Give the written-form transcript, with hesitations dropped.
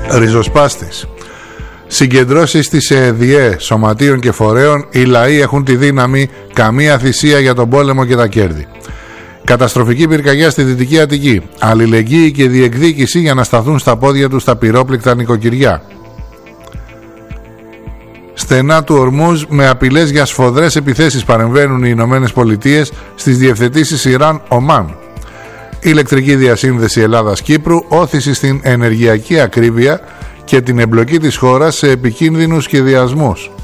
Ριζοσπάστης. Συγκεντρώσεις της ΕΔΙΕ, σωματείων και φορέων, οι λαοί έχουν τη δύναμη, καμία θυσία για τον πόλεμο και τα κέρδη. Καταστροφική πυρκαγιά στη Δυτική Αττική. Αλληλεγγύη και διεκδίκηση για να σταθούν στα πόδια τους τα πυρόπληκτα νοικοκυριά. Στενά του Ορμούζ, με απειλές για σφοδρές επιθέσεις παρεμβαίνουν οι Ηνωμένες Πολιτείες στις διευθετήσεις Ιράν-Ομάν. Ηλεκτρική διασύνδεση Ελλάδας-Κύπρου, όθηση στην ενεργειακή ακρίβεια και την εμπλοκή της χώρας σε επικίνδυνους σχεδιασμούς.